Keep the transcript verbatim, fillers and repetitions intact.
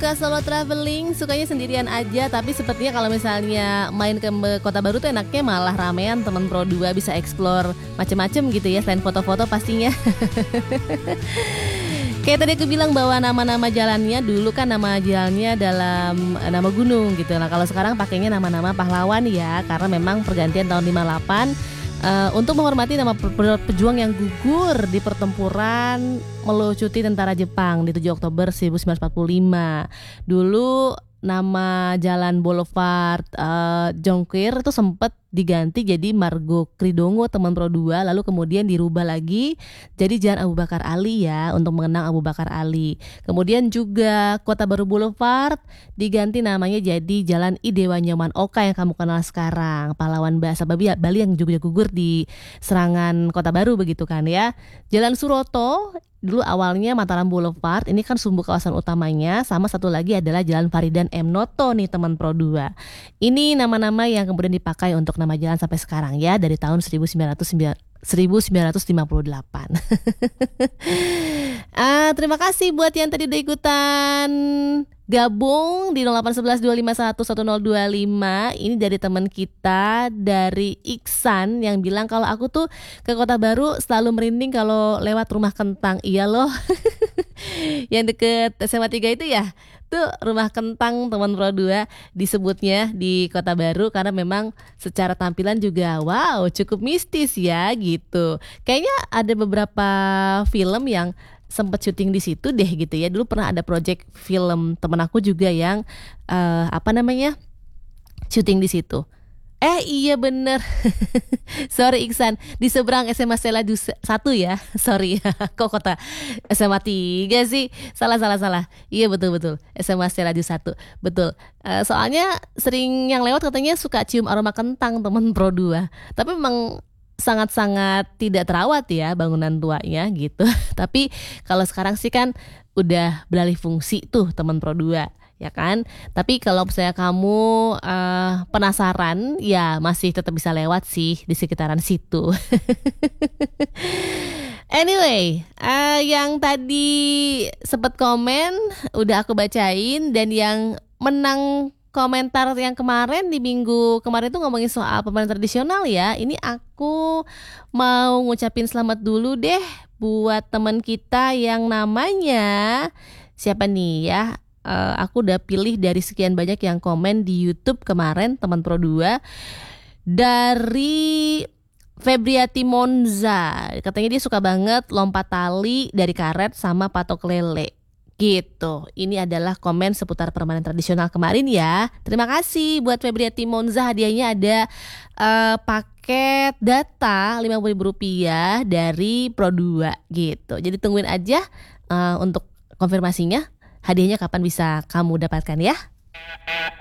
suka solo traveling, sukanya sendirian aja. Tapi sepertinya kalau misalnya main ke kota baru tuh enaknya malah ramean, teman Pro dua bisa explore macem-macem gitu ya, selain foto-foto pastinya. Kayak tadi aku bilang bahwa nama-nama jalannya dulu kan nama jalannya dalam nama gunung gitu. Nah kalau sekarang pakainya nama-nama pahlawan ya, karena memang pergantian tahun lima puluh delapan uh, untuk menghormati nama pejuang yang gugur di pertempuran melucuti tentara Jepang di tujuh Oktober seribu sembilan ratus empat puluh lima. Dulu nama jalan Boulevard uh, Jongkir itu sempat diganti jadi Margo Kridongo teman Pro dua, lalu kemudian dirubah lagi jadi Jalan Abu Bakar Ali ya, untuk mengenang Abu Bakar Ali. Kemudian juga Kota Baru Boulevard diganti namanya jadi Jalan Idewa Nyoman Oka yang kamu kenal sekarang, pahlawan bahasa Bali yang juga gugur di serangan Kota Baru begitu kan ya. Jalan Suroto dulu awalnya Mataram Boulevard, ini kan sumbu kawasan utamanya, sama satu lagi adalah Jalan Faridan M. Noto nih teman Pro dua. Ini nama-nama yang kemudian dipakai untuk nama jalan sampai sekarang ya, dari tahun seribu sembilan ratus lima puluh delapan. ah, terima kasih buat yang tadi udah ikutan gabung di nol delapan satu satu dua lima satu satu nol dua lima. Ini dari teman kita dari Iksan yang bilang kalau aku tuh ke Kota Baru selalu merinding kalau lewat Rumah Kentang. Iya loh. Yang deket S M A tiga itu ya, tuh Rumah Kentang teman Pro dua disebutnya di Kota Baru, karena memang secara tampilan juga wow cukup mistis ya gitu. Kayaknya ada beberapa film yang sempat syuting di situ deh gitu ya. Dulu pernah ada project film temen aku juga yang uh, apa namanya syuting di situ. Eh iya bener. Sorry Iksan, di seberang S M A Stella satu ya. Sorry ya, kok kota S M A tiga sih. Salah salah salah. Iya betul betul, S M A Stella satu. Betul. uh, Soalnya sering yang lewat katanya suka cium aroma kentang teman Pro dua. Tapi memang sangat-sangat tidak terawat ya bangunan tuanya gitu. Tapi kalau sekarang sih kan udah beralih fungsi tuh teman Pro dua, ya kan. Tapi kalau misalnya kamu uh, penasaran, ya masih tetap bisa lewat sih di sekitaran situ. Anyway, uh, yang tadi sempat komen udah aku bacain, dan yang menang komentar yang kemarin di minggu kemarin tuh ngomongin soal permainan tradisional ya. Ini aku mau ngucapin selamat dulu deh buat teman kita yang namanya siapa nih ya. Uh, aku udah pilih dari sekian banyak yang komen di YouTube kemarin teman Pro dua. Dari Febriati Monza, katanya dia suka banget lompat tali dari karet sama patok lele gitu. Ini adalah komen seputar permainan tradisional kemarin ya. Terima kasih buat Febriati Monza, hadiahnya ada uh, paket data lima puluh ribu rupiah dari Pro dua gitu. Jadi tungguin aja uh, untuk konfirmasinya, hadiahnya kapan bisa kamu dapatkan ya.